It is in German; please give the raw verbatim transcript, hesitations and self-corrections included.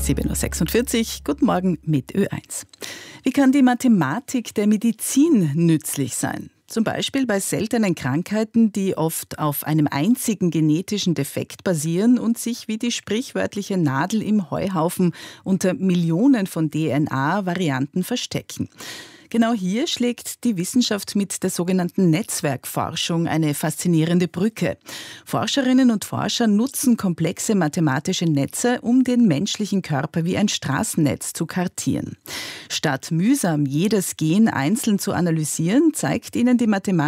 sieben Uhr sechsundvierzig, guten Morgen mit Ö eins. Wie kann die Mathematik der Medizin nützlich sein? Zum Beispiel bei seltenen Krankheiten, die oft auf einem einzigen genetischen Defekt basieren und sich wie die sprichwörtliche Nadel im Heuhaufen unter Millionen von D N A-Varianten verstecken. Genau hier schlägt die Wissenschaft mit der sogenannten Netzwerkforschung eine faszinierende Brücke. Forscherinnen und Forscher nutzen komplexe mathematische Netze, um den menschlichen Körper wie ein Straßennetz zu kartieren. Statt mühsam jedes Gen einzeln zu analysieren, zeigt ihnen die Mathematik